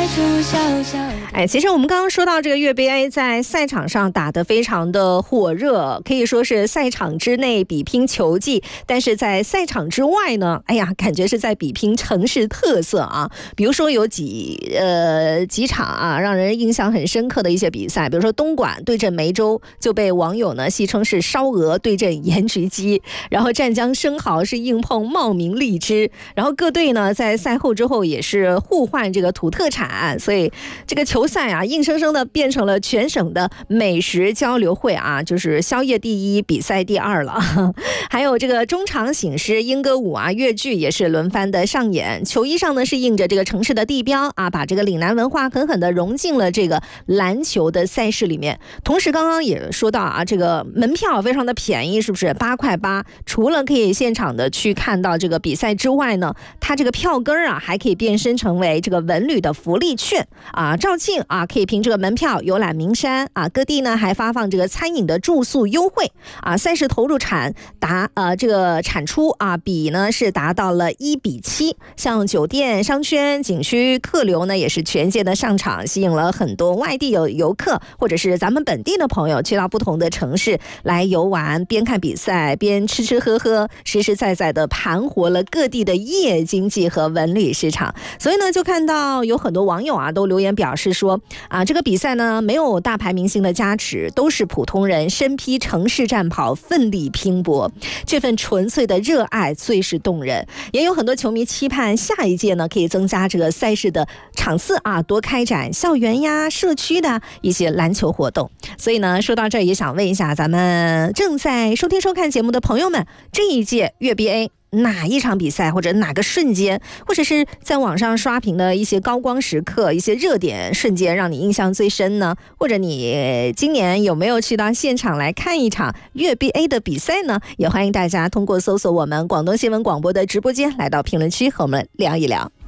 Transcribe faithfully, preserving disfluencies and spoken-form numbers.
中小小的。 哎，其实我们刚刚说到这个粤 B A 在赛场上打得非常的火热，可以说是赛场之内比拼球技，但是在赛场之外呢，哎呀，感觉是在比拼城市特色啊。比如说有几呃几场啊，让人印象很深刻的一些比赛，比如说东莞对阵梅州，就被网友呢戏称是烧鹅对阵盐焗鸡，然后湛江生蚝是硬碰茂名荔枝，然后各队呢在赛后之后也是互换这个土特产，所以这个球赛啊，硬生生的变成了全省的美食交流会啊，就是宵夜第一，比赛第二了。还有这个中场醒狮、莺歌舞啊、越剧也是轮番的上演。球衣上呢是印着这个城市的地标啊，把这个岭南文化狠狠的融进了这个篮球的赛事里面。同时，刚刚也说到啊，这个门票非常的便宜，是不是？八块八。除了可以现场的去看到这个比赛之外呢，它这个票根啊还可以变身成为这个文旅的福利券啊。肇庆啊可以凭这个门票游览名山啊，各地呢还发放这个餐饮的住宿优惠啊。赛事投入产达呃这个产出啊比呢是达到了一比七，像酒店、商圈、景区客流呢也是全线的上场，吸引了很多外地有游客或者是咱们本地的朋友去到不同的城市来游玩，边看比赛边吃吃喝喝，实实在在的盘活了各地的夜经济和文旅市场。所以呢，就看到有很多网友啊都留言表示说啊，这个比赛呢没有大牌明星的加持，都是普通人身披城市战袍奋力拼搏，这份纯粹的热爱最是动人。也有很多球迷期盼下一届呢可以增加这个赛事的场次啊，多开展校园呀、社区的一些篮球活动。所以呢，说到这儿也想问一下咱们正在收听收看节目的朋友们，这一届粤 B A哪一场比赛或者哪个瞬间，或者是在网上刷屏的一些高光时刻、一些热点瞬间让你印象最深呢？或者你今年有没有去到现场来看一场粤 B A 的比赛呢？也欢迎大家通过搜索我们广东新闻广播的直播间来到评论区和我们聊一聊。